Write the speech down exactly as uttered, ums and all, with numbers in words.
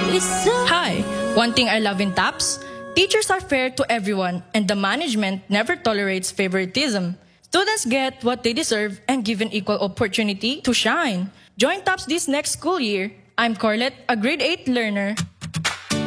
Hi! One thing I love in TAPS, teachers are fair to everyone and the management never tolerates favoritism. Students get what they deserve and given equal opportunity to shine. Join TAPS this next school year. I'm Corlette, a grade eight learner.